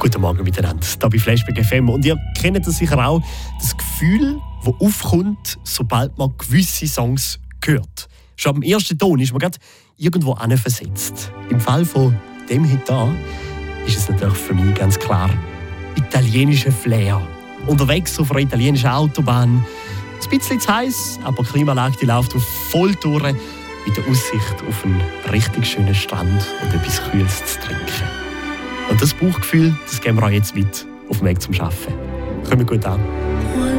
Guten Morgen miteinander, hier bei Flashback FM. Und ihr kennt das sicher auch, das Gefühl, das aufkommt, sobald man gewisse Songs hört. Schon am ersten Ton ist man gerade irgendwo versetzt. Im Fall von dem Hit da ist es natürlich für mich ganz klar italienischer Flair. Unterwegs auf einer italienischen Autobahn. Ein bisschen zu heiß, aber die Klimaanlage die läuft auf Volltouren mit der Aussicht auf einen richtig schönen Strand und etwas Kühles zu trinken. Und das Bauchgefühl, das geben wir auch jetzt mit auf dem Weg zum Arbeiten. Kommt gut an.